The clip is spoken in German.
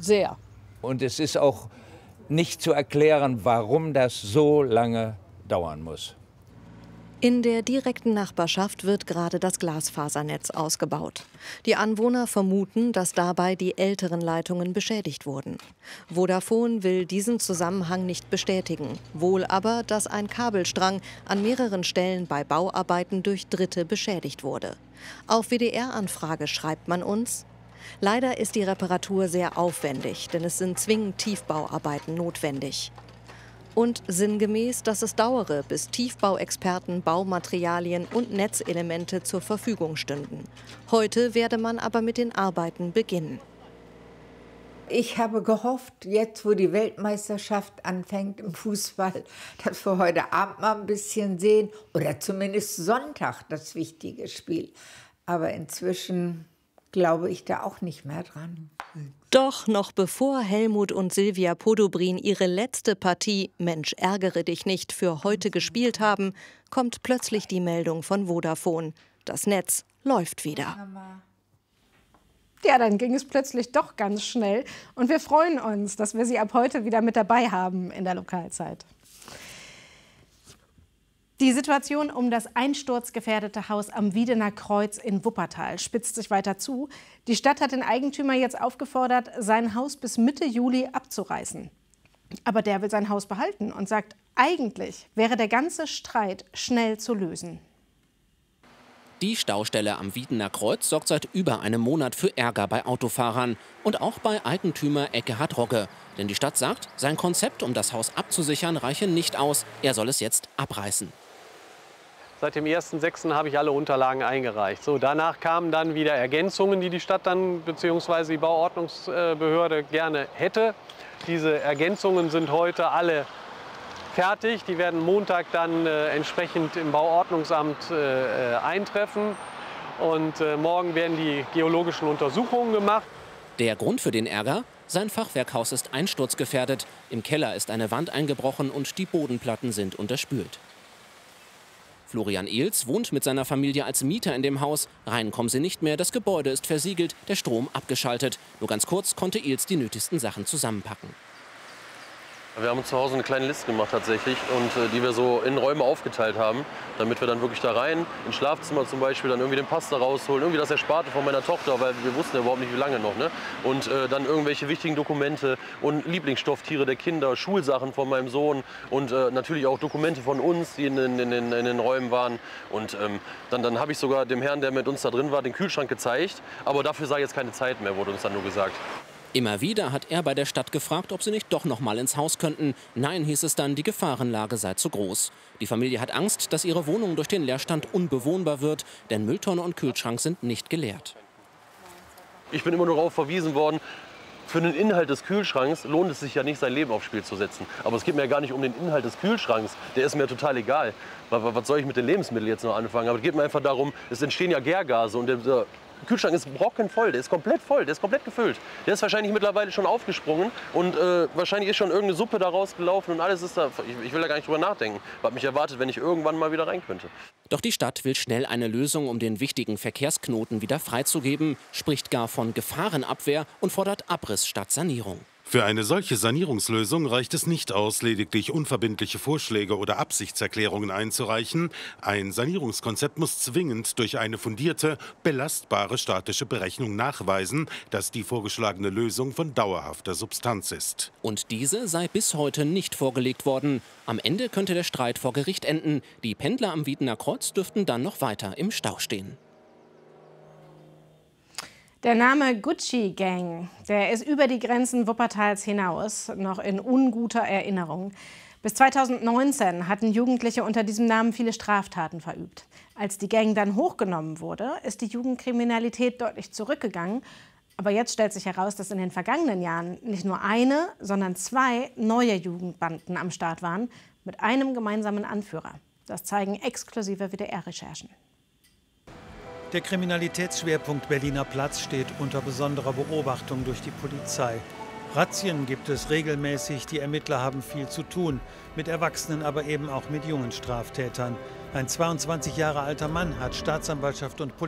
sehr. Und es ist auch nicht zu erklären, warum das so lange dauern muss. In der direkten Nachbarschaft wird gerade das Glasfasernetz ausgebaut. Die Anwohner vermuten, dass dabei die älteren Leitungen beschädigt wurden. Vodafone will diesen Zusammenhang nicht bestätigen, wohl aber, dass ein Kabelstrang an mehreren Stellen bei Bauarbeiten durch Dritte beschädigt wurde. Auf WDR-Anfrage schreibt man uns: Leider ist die Reparatur sehr aufwendig, denn es sind zwingend Tiefbauarbeiten notwendig. Und sinngemäß, dass es dauere, bis Tiefbauexperten Baumaterialien und Netzelemente zur Verfügung stünden. Heute werde man aber mit den Arbeiten beginnen. Ich habe gehofft, jetzt wo die Weltmeisterschaft anfängt im Fußball, dass wir heute Abend mal ein bisschen sehen oder zumindest Sonntag das wichtige Spiel. Aber inzwischen glaube ich da auch nicht mehr dran. Doch noch bevor Helmut und Silvia Podobrin ihre letzte Partie Mensch, ärgere dich nicht für heute gespielt haben, kommt plötzlich die Meldung von Vodafone. Das Netz läuft wieder. Ja, dann ging es plötzlich doch ganz schnell. Und wir freuen uns, dass wir Sie ab heute wieder mit dabei haben in der Lokalzeit. Die Situation um das einsturzgefährdete Haus am Wiedener Kreuz in Wuppertal spitzt sich weiter zu. Die Stadt hat den Eigentümer jetzt aufgefordert, sein Haus bis Mitte Juli abzureißen. Aber der will sein Haus behalten und sagt, eigentlich wäre der ganze Streit schnell zu lösen. Die Staustelle am Wiedener Kreuz sorgt seit über einem Monat für Ärger bei Autofahrern und auch bei Eigentümer Ekkehard Rogge. Denn die Stadt sagt, sein Konzept, um das Haus abzusichern, reiche nicht aus. Er soll es jetzt abreißen. Seit dem 1.6. habe ich alle Unterlagen eingereicht. So, danach kamen dann wieder Ergänzungen, die die Stadt dann bzw. die Bauordnungsbehörde gerne hätte. Diese Ergänzungen sind heute alle fertig. Die werden Montag dann entsprechend im Bauordnungsamt eintreffen. Und morgen werden die geologischen Untersuchungen gemacht. Der Grund für den Ärger? Sein Fachwerkhaus ist einsturzgefährdet. Im Keller ist eine Wand eingebrochen und die Bodenplatten sind unterspült. Florian Ehls wohnt mit seiner Familie als Mieter in dem Haus. Rein kommen sie nicht mehr, das Gebäude ist versiegelt, der Strom abgeschaltet. Nur ganz kurz konnte Ehls die nötigsten Sachen zusammenpacken. Wir haben uns zu Hause eine kleine Liste gemacht tatsächlich und die wir so in Räume aufgeteilt haben, damit wir dann wirklich da rein, ins Schlafzimmer zum Beispiel, dann irgendwie den Pasta rausholen, irgendwie das Ersparte von meiner Tochter, weil wir wussten ja überhaupt nicht, wie lange noch, ne? Und dann irgendwelche wichtigen Dokumente und Lieblingsstofftiere der Kinder, Schulsachen von meinem Sohn und natürlich auch Dokumente von uns, die in den Räumen waren. Und dann habe ich sogar dem Herrn, der mit uns da drin war, den Kühlschrank gezeigt, aber dafür sei jetzt keine Zeit mehr, wurde uns dann nur gesagt. Immer wieder hat er bei der Stadt gefragt, ob sie nicht doch noch mal ins Haus könnten. Nein, hieß es dann, die Gefahrenlage sei zu groß. Die Familie hat Angst, dass ihre Wohnung durch den Leerstand unbewohnbar wird, denn Mülltonne und Kühlschrank sind nicht geleert. Ich bin immer nur darauf verwiesen worden, für den Inhalt des Kühlschranks lohnt es sich ja nicht, sein Leben aufs Spiel zu setzen. Aber es geht mir ja gar nicht um den Inhalt des Kühlschranks, der ist mir total egal. Was soll ich mit den Lebensmitteln jetzt noch anfangen? Aber es geht mir einfach darum, es entstehen ja Gärgase und der Kühlschrank ist brockenvoll, der ist komplett voll, der ist komplett gefüllt. Der ist wahrscheinlich mittlerweile schon aufgesprungen und wahrscheinlich ist schon irgendeine Suppe da rausgelaufen und alles ist da. Ich will da gar nicht drüber nachdenken, was mich erwartet, wenn ich irgendwann mal wieder rein könnte. Doch die Stadt will schnell eine Lösung, um den wichtigen Verkehrsknoten wieder freizugeben, spricht gar von Gefahrenabwehr und fordert Abriss statt Sanierung. Für eine solche Sanierungslösung reicht es nicht aus, lediglich unverbindliche Vorschläge oder Absichtserklärungen einzureichen. Ein Sanierungskonzept muss zwingend durch eine fundierte, belastbare statische Berechnung nachweisen, dass die vorgeschlagene Lösung von dauerhafter Substanz ist. Und diese sei bis heute nicht vorgelegt worden. Am Ende könnte der Streit vor Gericht enden. Die Pendler am Wiedener Kreuz dürften dann noch weiter im Stau stehen. Der Name Gucci Gang, der ist über die Grenzen Wuppertals hinaus noch in unguter Erinnerung. Bis 2019 hatten Jugendliche unter diesem Namen viele Straftaten verübt. Als die Gang dann hochgenommen wurde, ist die Jugendkriminalität deutlich zurückgegangen. Aber jetzt stellt sich heraus, dass in den vergangenen Jahren nicht nur eine, sondern 2 neue Jugendbanden am Start waren, mit einem gemeinsamen Anführer. Das zeigen exklusive WDR-Recherchen. Der Kriminalitätsschwerpunkt Berliner Platz steht unter besonderer Beobachtung durch die Polizei. Razzien gibt es regelmäßig, die Ermittler haben viel zu tun, mit Erwachsenen, aber eben auch mit jungen Straftätern. Ein 22 Jahre alter Mann hat Staatsanwaltschaft und Polizei